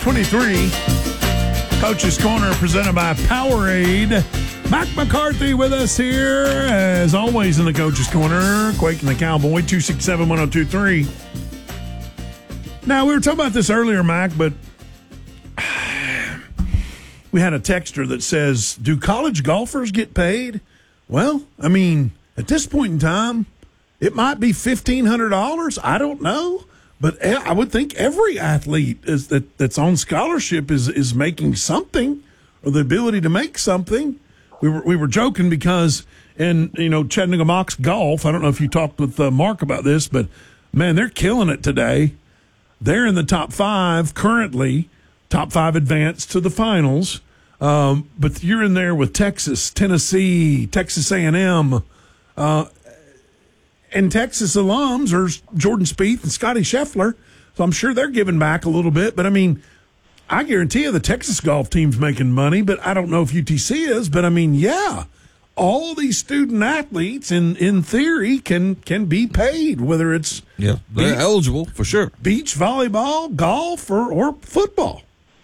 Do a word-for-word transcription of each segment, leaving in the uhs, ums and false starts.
twenty-three. Coach's Corner presented by Powerade. Mac McCarthy with us here, as always, in the Coach's Corner. Quake and the Cowboy, two six seven, one oh two three. Now, we were talking about this earlier, Mac, but we had a texter that says, do college golfers get paid? Well, I mean, at this point in time, it might be fifteen hundred dollars. I don't know. But I would think every athlete is that, that's on scholarship is, is making something, or the ability to make something. We were we were joking because in, you know, Chattanooga Mocs Golf, I don't know if you talked with uh, Mark about this, but, man, they're killing it today. They're in the top five currently, top five advanced to the finals. Um, but you're in there with Texas, Tennessee, Texas A and M, uh, and Texas alums are Jordan Spieth and Scotty Scheffler. So I'm sure they're giving back a little bit. But, I mean, I guarantee you the Texas golf team's making money, but I don't know if U T C is. But, I mean, yeah, all these student athletes, in, in theory, can can be paid, whether it's yeah they're beach, eligible for sure. Beach volleyball, golf, or, or football.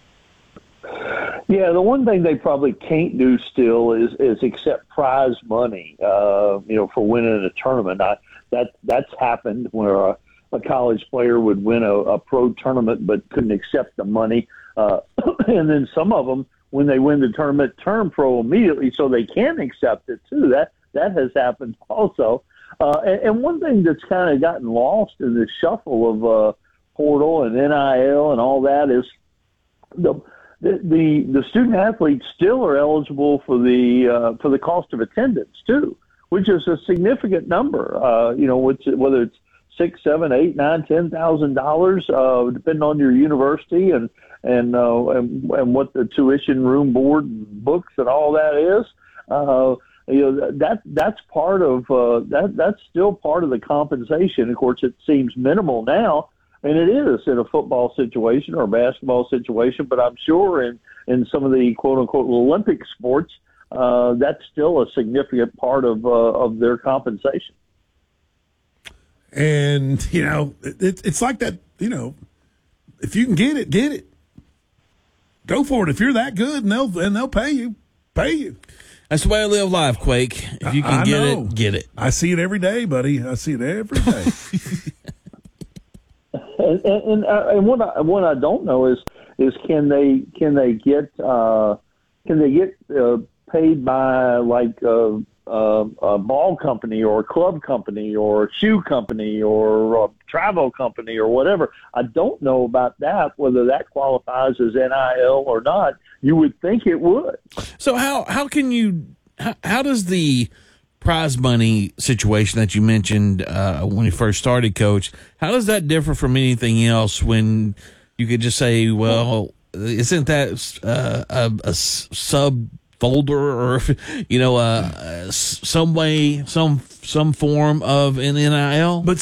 Yeah, the one thing they probably can't do still is is accept prize money, uh, you know, for winning a tournament. I, that that's happened where a, a college player would win a, a pro tournament but couldn't accept the money. Uh, and then some of them, when they win the tournament, turn pro immediately so they can accept it too. That that has happened also. Uh, and, and one thing that's kind of gotten lost in the shuffle of uh, portal and N I L and all that is the the the, the student athletes still are eligible for the uh, for the cost of attendance too, which is a significant number. Uh, you know, which, whether it's six, seven, eight, nine, ten thousand dollars, uh, depending on your university and and, uh, and and what the tuition, room, board, books, and all that is. Uh, you know, that that's part of uh, that that's still part of the compensation. Of course, it seems minimal now, and it is in a football situation or a basketball situation. But I'm sure in in some of the quote unquote Olympic sports, uh, that's still a significant part of uh, of their compensation. And, you know, it, it's like that, you know, if you can get it, get it. Go for it. If you're that good, and they'll, and they'll pay you, pay you. That's the way I live life, Quake. If you can I get know. it, get it. I see it every day, buddy. I see it every day. and and, uh, and what, I, what I don't know is is can they can they get uh, can they get uh, paid by like uh, Uh, a ball company or a club company or a shoe company or a travel company or whatever. I don't know about that, whether that qualifies as N I L or not. You would think it would. So how, how can you, how, how does the prize money situation that you mentioned uh, when you first started, Coach, how does that differ from anything else when you could just say, well, isn't that uh, a, a sub folder or, you know, uh, some way, some some form of an N I L? But